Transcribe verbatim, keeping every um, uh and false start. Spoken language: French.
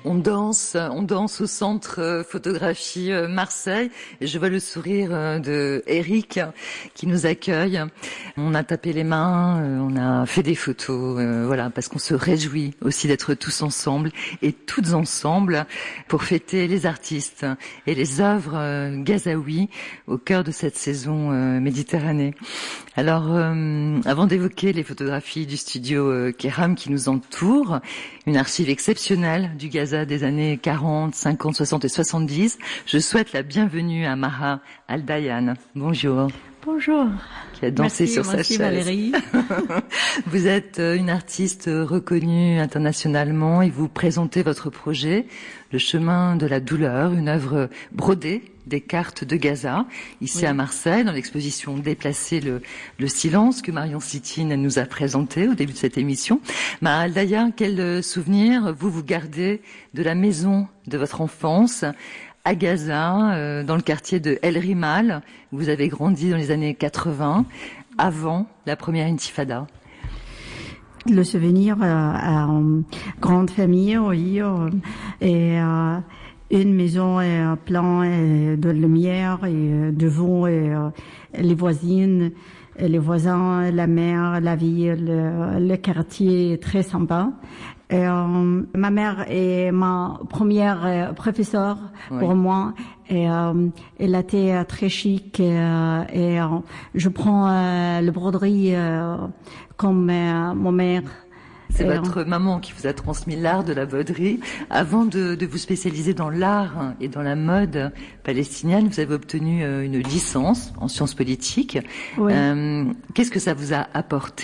On danse, on danse au centre euh, photographie euh, Marseille et je vois le sourire euh, de Eric qui nous accueille. On a tapé les mains, euh, on a fait des photos, euh, voilà, parce qu'on se réjouit aussi d'être tous ensemble et toutes ensemble pour fêter les artistes et les œuvres euh, gazaouis au cœur de cette saison euh, Méditerranée. Alors, euh, avant d'évoquer les photographies du studio euh, Kéram qui nous entoure, une archive exceptionnelle du Gaza des années quarante, cinquante, soixante et soixante-dix. Je souhaite la bienvenue à Maha Al-Dayan. Bonjour. Bonjour. Qui a dansé merci, sur merci sa chaise. Valérie. Vous êtes une artiste reconnue internationalement et vous présentez votre projet, Le chemin de la douleur, une œuvre brodée des cartes de Gaza, ici oui. à Marseille, dans l'exposition Déplacer le, le silence que Marion Sitine nous a présenté au début de cette émission. Maha Al-Dayan, quel souvenir vous vous gardez de la maison de votre enfance à Gaza, euh, dans le quartier de El Rimal, où vous avez grandi dans les années quatre-vingts, avant la première intifada? Le souvenir euh, à une grande famille, oui, euh, et euh, une maison euh, pleine de lumière et de vent, et euh, les voisines, et les voisins, la mer, la ville, le, le quartier très sympa. Et, euh, ma mère est ma première euh, professeure oui. pour moi, et euh, elle était euh, très chic, et, euh, et euh, je prends euh, le broderie euh, comme euh, ma mère. C'est et, votre euh, maman qui vous a transmis l'art de la broderie. Avant de, de vous spécialiser dans l'art et dans la mode palestinienne, vous avez obtenu euh, une licence en sciences politiques. Oui. Euh, qu'est-ce que ça vous a apporté?